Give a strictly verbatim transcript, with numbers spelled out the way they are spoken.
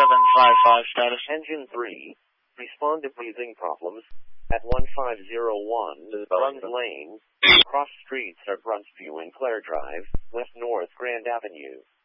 seven five five status. Engine three, respond to breathing problems at one five zero one Bruns Lane. Cross streets are Bruntsview and Clare Drive, West North Grand Avenue.